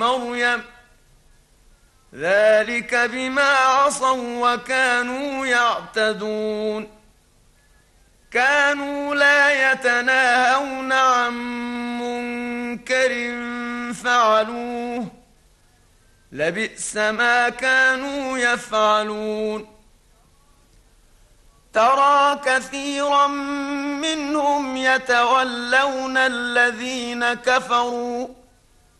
مريم ذلك بما عصوا وكانوا يعتدون كانوا لا يتناهون عن منكر فعلوه لبئس ما كانوا يفعلون ترى كثيرا منهم يتولون الذين كفروا